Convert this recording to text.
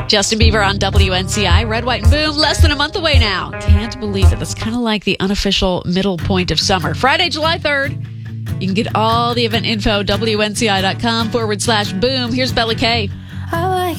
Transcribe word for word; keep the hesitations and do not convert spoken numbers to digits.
Justin Bieber on W N C I. Red, White, and Boom. Less than a month away now. Can't believe it. That's kind of like the unofficial middle point of summer. Friday, July third. You can get all the event info, W N C I dot com forward slash boom. Here's Bella Kay.